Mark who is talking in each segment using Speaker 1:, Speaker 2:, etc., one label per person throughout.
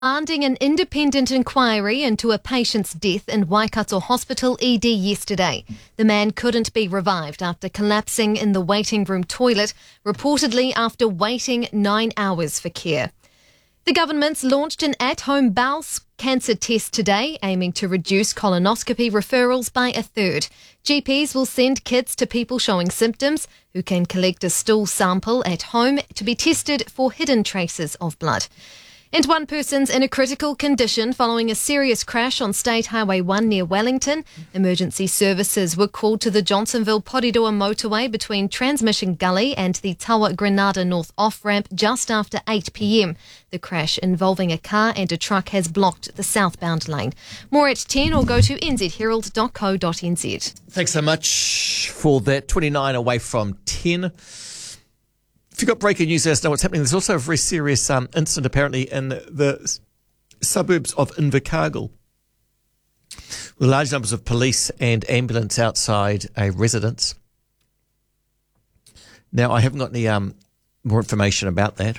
Speaker 1: Demanding an independent inquiry into a patient's death in Waikato Hospital ED yesterday. The man couldn't be revived after collapsing in the waiting room toilet, reportedly after waiting 9 hours for care. The government's launched an at-home bowel cancer test today, aiming to reduce colonoscopy referrals by a third. GPs will send kits to people showing symptoms who can collect a stool sample at home to be tested for hidden traces of blood. And one person's in a critical condition following a serious crash on State Highway 1 near Wellington. Emergency services were called to the Johnsonville-Porirua motorway between Transmission Gully and the Tawa Granada North off-ramp just after 8 p.m. The crash involving a car and a truck has blocked the southbound lane. More at 10 or go to nzherald.co.nz.
Speaker 2: Thanks so much for that. 29 away from 10. If you've got breaking news, let us know what's happening. There's also a very serious incident apparently in the suburbs of Invercargill, with large numbers of police and ambulance outside a residence. Now, I haven't got any more information about that.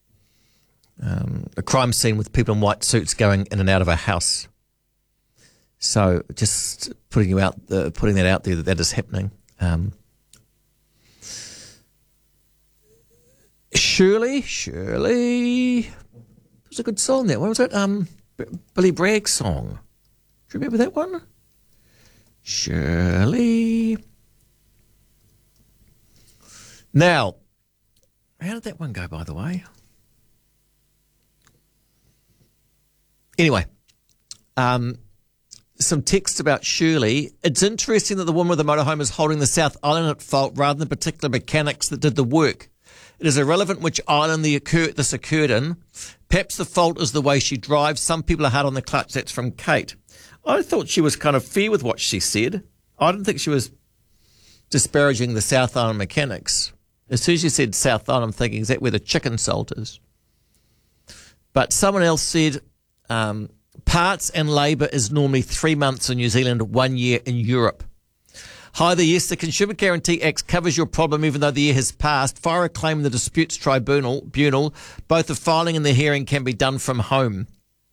Speaker 2: A crime scene with people in white suits going in and out of a house. So just putting that out there that is happening. Shirley. It was a good song there. What was it? Billy Bragg's song. Do you remember that one? Shirley. Now, how did that one go, by the way? Anyway, some text about Shirley. It's interesting that the woman with the motorhome is holding the South Island at fault rather than the particular mechanics that did the work. It is irrelevant which island this occurred in. Perhaps the fault is the way she drives. Some people are hard on the clutch. That's from Kate. I thought she was kind of fair with what she said. I didn't think she was disparaging the South Island mechanics. As soon as you said South Island, I'm thinking, is that where the chicken salt is? But someone else said parts and labour is normally 3 months in New Zealand, 1 year in Europe. Hi there, yes, the Consumer Guarantee Act covers your problem even though the year has passed. File a claim in the disputes tribunal. Both the filing and the hearing can be done from home.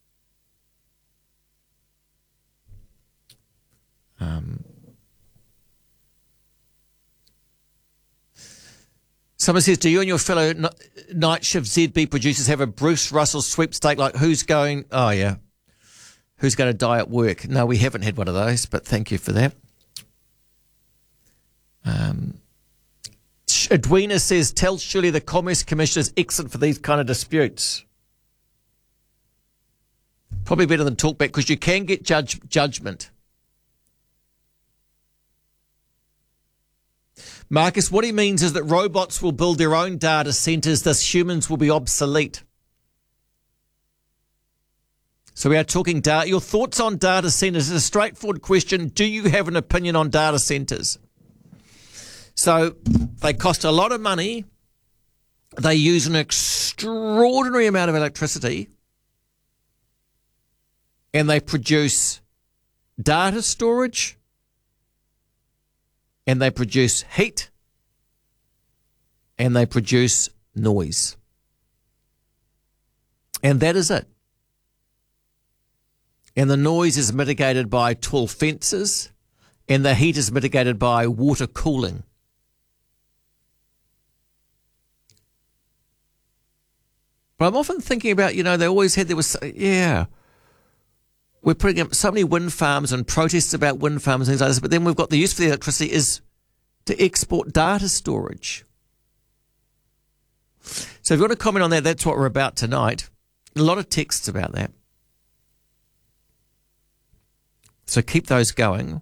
Speaker 2: Someone says, do you and your fellow night shift ZB producers have a Bruce Russell sweepstake like who's going to die at work? No, we haven't had one of those, but thank you for that. Edwina says, tell Shirley the Commerce Commission is excellent for these kind of disputes. Probably better than talkback because you can get judgment. Marcus, what he means is that robots will build their own data centres, thus humans will be obsolete. So we are talking data. Your thoughts on data centres is a straightforward question. Do you have an opinion on data centres? So they cost a lot of money. They use an extraordinary amount of electricity. And they produce data storage. And they produce heat. And they produce noise. And that is it. And the noise is mitigated by tall fences. And the heat is mitigated by water cooling. But I'm often thinking about, we're putting up so many wind farms and protests about wind farms and things like this, but then we've got the use for the electricity is to export data storage. So if you want to comment on that, that's what we're about tonight. A lot of texts about that. So keep those going.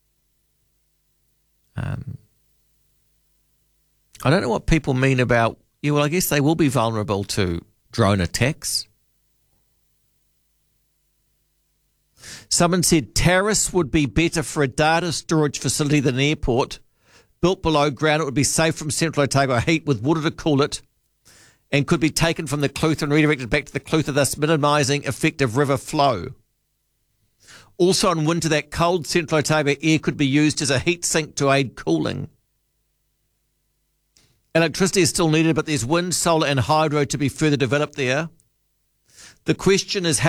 Speaker 2: I don't know what people mean about, I guess they will be vulnerable to drone attacks. Someone said terrace would be better for a data storage facility than an airport. Built below ground, it would be safe from Central Otago heat with water to cool it and could be taken from the Clutha and redirected back to the Clutha, thus minimising effective river flow. Also in winter, that cold Central Otago air could be used as a heat sink to aid cooling. Electricity is still needed, but there's wind, solar and hydro to be further developed there. The question is